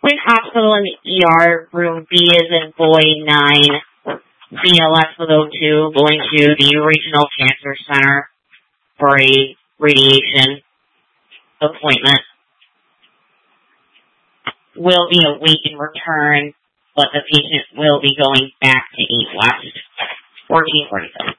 Point Hospital in the ER, room B is in boy 9, BLS with O2, going to the Regional Cancer Center for a radiation appointment. Will be awake and return, but the patient will be going back to 8 West, 1447.